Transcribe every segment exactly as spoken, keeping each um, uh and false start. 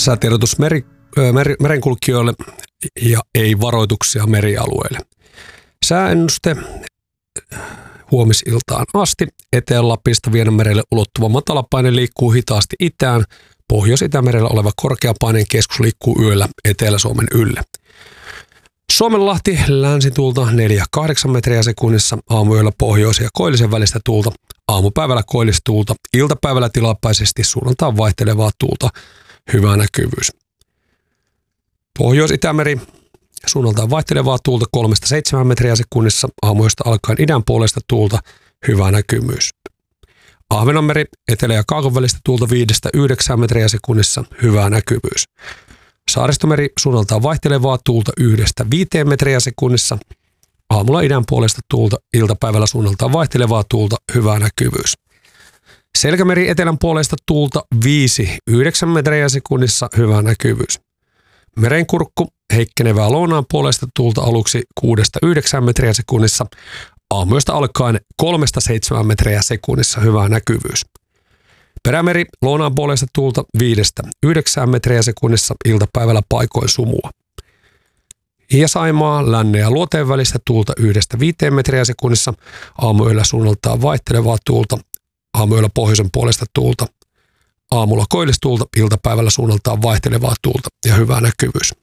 Säätiedotus meri, mer, merenkulkijoille ja ei varoituksia merialueille. Sääennuste huomisiltaan asti. Etelä-Lapista Vienanmerelle ulottuva matalapaine liikkuu hitaasti itään. Pohjois-Itämerellä oleva korkeapaineen keskus liikkuu yöllä Etelä-Suomen ylle. Suomenlahti länsituulta neljä kahdeksan metriä sekunnissa, aamuyöllä pohjois- ja koillisen välistä tuulta, aamupäivällä koillistuulta, iltapäivällä tilapäisesti suunnaltaan vaihtelevaa tuulta, hyvä näkyvyys. Pohjois-Itämeri suunnaltaan vaihtelevaa tuulta kolmesta seitsemään metriä sekunnissa, aamuyöstä alkaen idän puolesta tuulta, hyvä näkyvyys. Ahvenanmeri etelä- ja kaakon välistä tuulta viidestä yhdeksään metriä sekunnissa, hyvä näkyvyys. Saaristomeri suunnaltaan vaihtelevaa tuulta yhdestä viiteen metriä sekunnissa, aamulla idän puolesta tuulta, iltapäivällä suunnaltaan vaihtelevaa tuulta, hyvä näkyvyys. Selkämeri etelän puolesta tuulta viisi yhdeksän metriä sekunnissa, hyvä näkyvyys. Merenkurkku heikkenevää lounaan puolesta tuulta aluksi kuudesta yhdeksään metriä sekunnissa, aamuyöstä alkaen kolmesta seitsemään metriä sekunnissa, hyvä näkyvyys. Perämeri lounaan puolesta tuulta viidestä yhdeksään metriä sekunnissa, iltapäivällä paikoin sumua. Ja Saimaa lännen ja luoteen välistä tuulta yhdestä viiteen metriä sekunnissa, aamuyöllä suunnaltaan vaihtelevaa tuulta, aamuyöllä pohjoisen puolesta tuulta, aamulla koillistuulta, iltapäivällä suunnaltaan vaihtelevaa tuulta ja hyvä näkyvyys.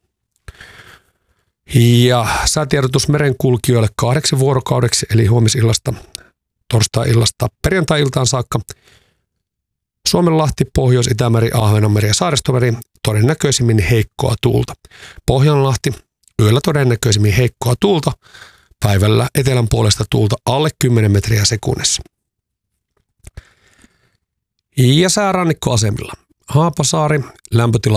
Ja säätiedotus merenkulkijoille kahdeksi vuorokaudeksi, eli huomisillasta, torstai-illasta perjantai-iltaan saakka. Suomenlahti, Pohjois-Itämeri, Ahvenanmeri ja Saaristomeri todennäköisimmin heikkoa tuulta. Pohjanlahti yöllä todennäköisimmin heikkoa tuulta, päivällä etelän puolesta tuulta alle kymmenen metriä sekunnissa. Ja sää rannikkoasemilla. Haapasaari, lämpötila